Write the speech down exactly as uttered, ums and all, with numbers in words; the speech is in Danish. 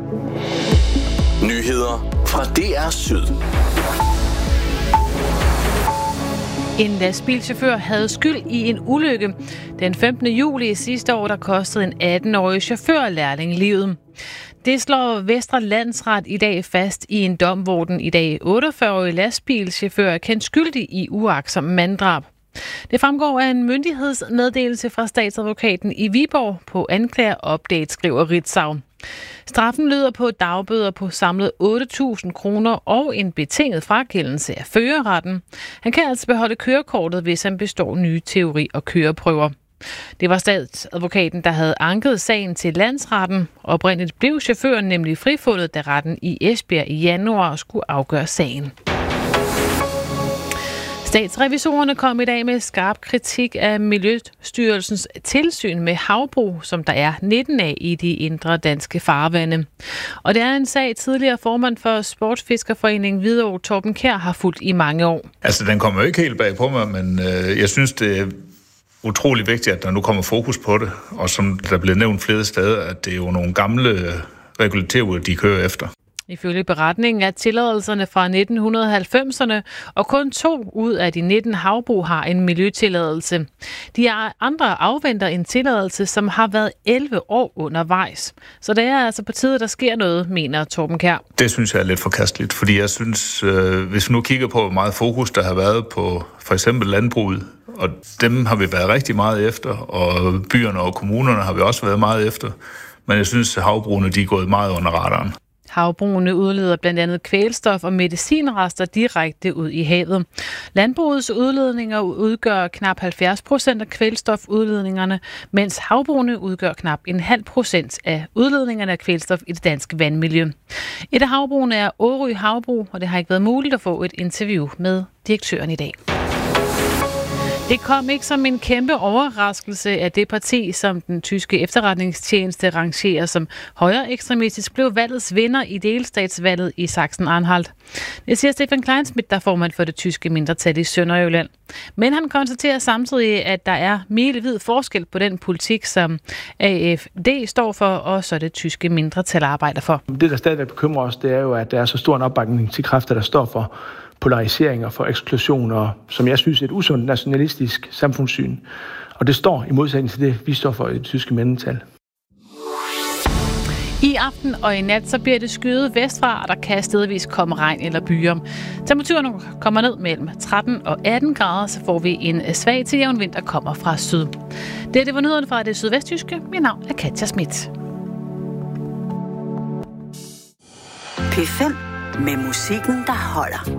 Nyheder fra D R Syd. En lastbilchauffør havde skyld i en ulykke den femtende juli sidste år, der kostede en atten-årig chaufførlærling livet. Det slår Vestre Landsret i dag fast i en dom, hvor den i dag otteogfyrre-årige lastbilchauffør er kendt skyldig i uagtsom manddrab. Det fremgår af en myndighedsmeddelelse fra statsadvokaten i Viborg på anklager update, skriver Ritzau. Straffen lyder på dagbøder på samlet otte tusind kroner og en betinget frakendelse af førerretten. Han kan altså beholde kørekortet, hvis han består nye teori- og køreprøver. Det var statsadvokaten, der havde anket sagen til landsretten. Oprindeligt blev chaufføren nemlig frifundet, da retten i Esbjerg i januar skulle afgøre sagen. Statsrevisorerne kom i dag med skarp kritik af Miljøstyrelsens tilsyn med havbrug, som der er nitten af i de indre danske farvande. Og det er en sag, tidligere formand for Sportsfiskerforeningen Hvidovre, Torben Kjær, har fulgt i mange år. Altså, den kommer jo ikke helt bag på mig, men øh, jeg synes, det er utrolig vigtigt, at der nu kommer fokus på det. Og som der bliver nævnt flere steder, at det er jo nogle gamle regulativer, de kører efter. Ifølge beretningen er tilladelserne fra nitten halvfemserne, og kun to ud af de nitten havbrug har en miljøtilladelse. De andre afventer en tilladelse, som har været elleve år undervejs. Så det er altså på tide, der sker noget, mener Torben Kjær. Det synes jeg er lidt forkasteligt, fordi jeg synes, øh, hvis vi nu kigger på, hvor meget fokus der har været på for eksempel landbruget, og dem har vi været rigtig meget efter, og byerne og kommunerne har vi også været meget efter, men jeg synes, at havbrugene de er gået meget under radaren. Havbrugene udleder blandt andet kvælstof og medicinrester direkte ud i havet. Landbrugets udledninger udgør knap halvfjerds procent af kvælstofudledningerne, mens havbrugene udgør knap en halv procent af udledningerne af kvælstof i det danske vandmiljø. Et af havbrugene er Årø Havbrug, og det har ikke været muligt at få et interview med direktøren i dag. Det kom ikke som en kæmpe overraskelse, at det parti, som den tyske efterretningstjeneste rangerer som højre ekstremistisk, blev valgets vinder i delstatsvalget i Sachsen-Anhalt. Det siger Stefan Kleinschmidt, der er formand for det tyske mindretal i Sønderjylland. Men han konstaterer samtidig, at der er milevid forskel på den politik, som A F D står for, og så det tyske mindretal arbejder for. Det, der stadigvæk bekymrer os, det er jo, at der er så stor en opbakning til kræfter, der står for polarisering og for eksklusion og, som jeg synes, et usundt nationalistisk samfundssyn. Og det står i modsætning til det, vi står for i det tyske mindretal. I aften og i nat, så bliver det skyet vestfra, og der kan stedvis komme regn eller byer. Temperaturen kommer ned mellem tretten og atten grader, så får vi en svag til jævn vind, der kommer fra syd. Det, det var nyhederne fra det sydvestjyske. Mit navn er Katja Schmidt. P fem med musikken, der holder.